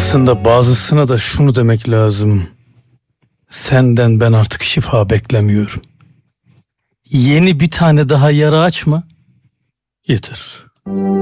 Aslında bazısına da şunu demek lazım. Senden ben artık şifa beklemiyorum. Yeni bir tane daha yara açma. Yeter.